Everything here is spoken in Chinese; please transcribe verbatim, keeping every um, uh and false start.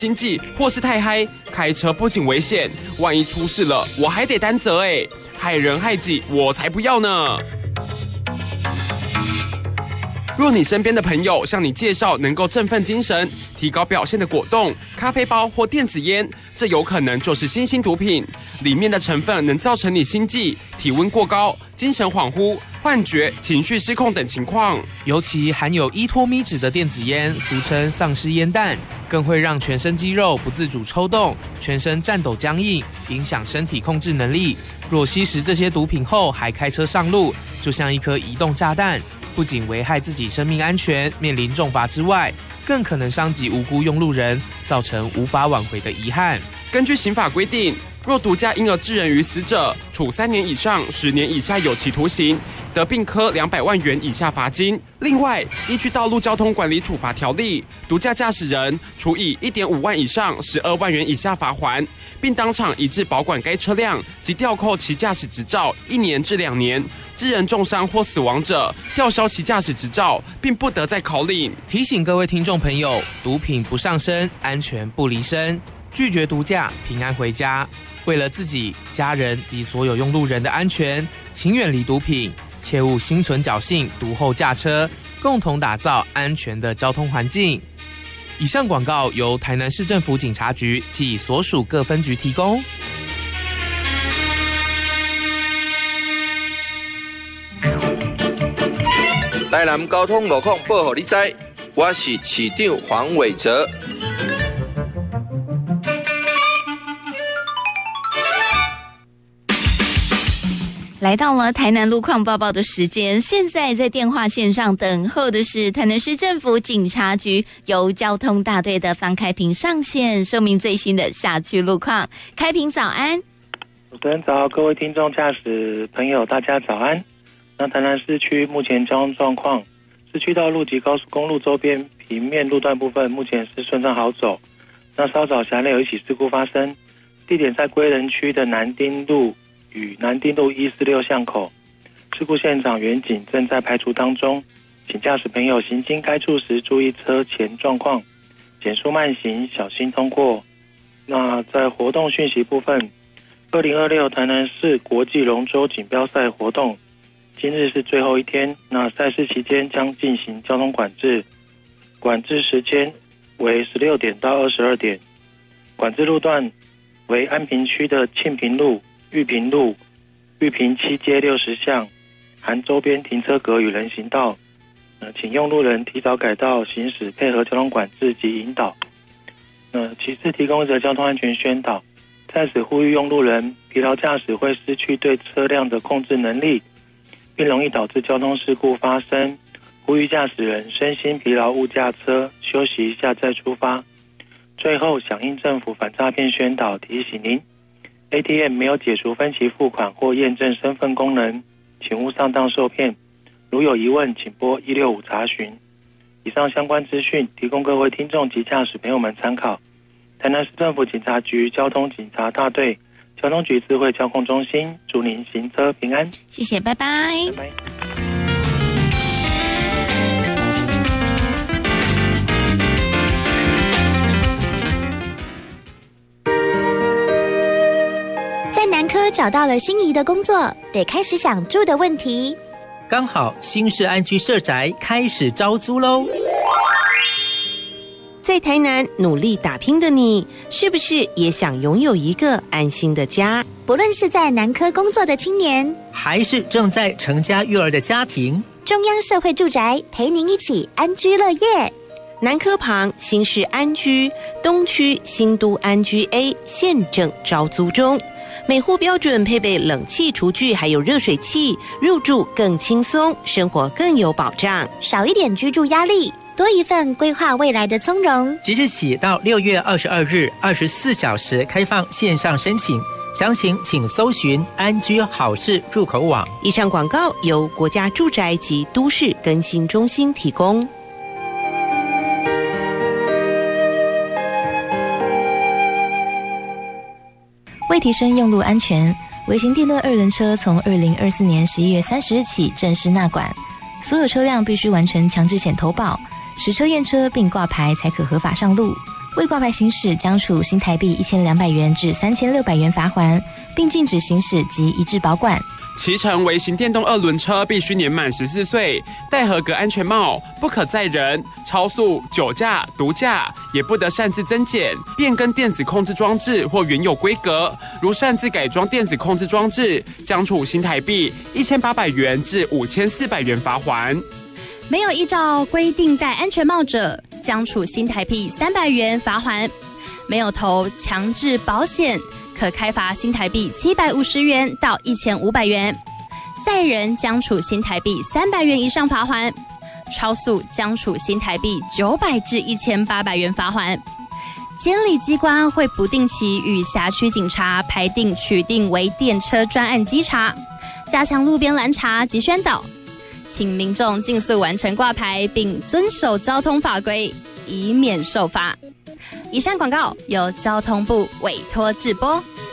经济或是太嗨，开车不仅危险，万一出事了，我还得担责哎，害人害己，我才不要呢。若你身边的朋友向你介绍能够振奋精神、提高表现的果冻、咖啡包或电子烟，这有可能就是新兴毒品，里面的成分能造成你心悸、体温过高、精神恍惚、幻觉、情绪失控等情况。 尤其含有依托咪酯的电子烟，俗称丧尸烟弹，更会让全身肌肉不自主抽动，全身颤抖僵硬，影响身体控制能力。若吸食这些毒品后还开车上路，就像一颗移动炸弹，不仅危害自己生命安全，面临重罚之外，更可能伤及无辜用路人，造成无法挽回的遗憾。 根据刑法规定，若毒驾因而致人于死者，处三年以上十年以下有期徒刑，得并科两百万元以下罚金。另外，依据《道路交通管理处罚条例》，毒驾驾驶人处以一点五万以上十二万元以下罚锾，并当场移至保管该车辆及吊扣其驾驶执照一年至两年。致人重伤或死亡者，吊销其驾驶执照，并不得再考领。 提醒各位听众朋友，毒品不上身，安全不离身，拒绝毒驾，平安回家。为了自己、家人及所有用路人的安全，请远离毒品，切勿心存侥幸毒后驾车，共同打造安全的交通环境。以上广告由台南市政府警察局及所属各分局提供。 台南交通路况报给你知，我是市长黄伟哲。 来到了台南路况报报的时间，现在在电话线上等候的是台南市政府警察局由交通大队的方开平上线，说明最新的辖区路况。开平早安。 主持人早，各位听众驾驶朋友大家早安。那台南市区目前交通状况，市区道路及高速公路周边平面路段部分目前是顺畅好走。那稍早辖内有一起事故发生，地点在归仁区的南丁路与南丁路一四六巷口，事故现场员警正在排除当中，请驾驶朋友行经该处时注意车前状况，减速慢行，小心通过。那在活动讯息部分，二零二六台南市国际龙舟锦标赛活动今日是最后一天，那赛事期间将进行交通管制，管制时间为十六点到二十二点，管制路段为安平区的庆平路、玉平路、玉平七街六十巷，含周边停车格与人行道。呃，请用路人提早改道行驶，配合交通管制及引导。呃，其次提供一则交通安全宣导，在此呼吁用路人，疲劳驾驶会失去对车辆的控制能力，并容易导致交通事故发生。呼吁驾驶人身心疲劳勿驾车，休息一下再出发。最后响应政府反诈骗宣导，提醒您 A T M 没有解除分期付款或验证身份功能，请勿上当受骗。如有疑问，请拨一六五查询。以上相关资讯提供各位听众及驾驶朋友们参考。台南市政府警察局交通警察大队交通局智慧交控中心，祝您行车平安。 谢谢，拜拜。 拜拜。 在南科找到了心仪的工作，得开始想住的问题。 刚好新市安居社宅开始招租喽！ 在台南努力打拼的你，是不是也想拥有一个安心的家？ 不论是在南科工作的青年， 还是正在成家育儿的家庭， 中央社会住宅陪您一起安居乐业。 南科旁新市安居，东区新都安居 A 现正招租中。每户标准配备冷气厨具还有热水器，入住更轻松，生活更有保障， 少一点居住压力，多一份规划未来的从容。 即日起到六月二十二日二十四小时开放线上申请，详情请搜寻安居好事入口网。 以上广告由国家住宅及都市更新中心提供。 为提升用路安全，微型电动二轮车从二零二四年十一月三十日起正式纳管，所有车辆必须完成强制险投保，实车验车并挂牌才可合法上路。 未挂牌行驶将处新台币一千两百元至三千六百元罚锾，并禁止行驶及移置保管。 骑乘微型电动二轮车必须年满十四岁，戴合格安全帽，不可载人、超速、酒驾、毒驾，也不得擅自增减、变更电子控制装置或原有规格。如擅自改装电子控制装置，将处新台币一千八百元至五千四百元罚锾。 没有依照规定戴安全帽者，将处新台币三百元罚锾。没有投强制保险，可开罚新台币七百五十元到一千五百元，载人将处新台币三百元以上罚锾，超速将处新台币九百至一千八百元罚锾。监理机关会不定期与辖区警察排定取定为电车专案稽查，加强路边拦查及宣导，请民众尽速完成挂牌，并遵守交通法规，以免受罚。以上广告由交通部委托制播。